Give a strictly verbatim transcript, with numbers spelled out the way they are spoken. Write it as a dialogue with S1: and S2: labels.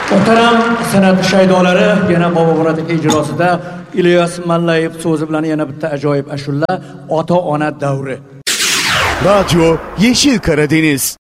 S1: Muhtaram san'at shaydolari, yana Bobomurod aka ijrosida Ilyos Mallayev so'zi bilan yana bitta ajoyib ashula Ota-ona davri.
S2: Radyo Yeşil Karadeniz.